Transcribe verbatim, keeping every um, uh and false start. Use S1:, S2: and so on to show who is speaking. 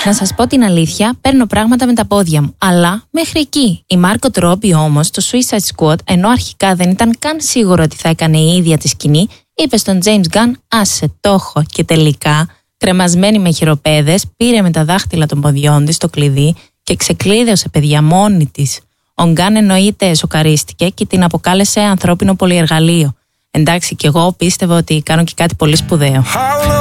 S1: Να σας πω την αλήθεια, παίρνω πράγματα με τα πόδια μου. Αλλά μέχρι εκεί. Η Margot Robbie όμως, το Suicide Squad, ενώ αρχικά δεν ήταν καν σίγουρο ότι θα έκανε η ίδια τη σκηνή, είπε στον James Gunn, άσε το έχω. Και τελικά, κρεμασμένη με χειροπέδες, πήρε με τα δάχτυλα των ποδιών της το κλειδί και ξεκλείδωσε παιδιά μόνη της. Ο Gunn εννοείται σοκαρίστηκε και την αποκάλεσε ανθρώπινο πολυεργαλείο. Εντάξει, κι εγώ πίστευα ότι κάνω και κάτι πολύ σπουδαίο.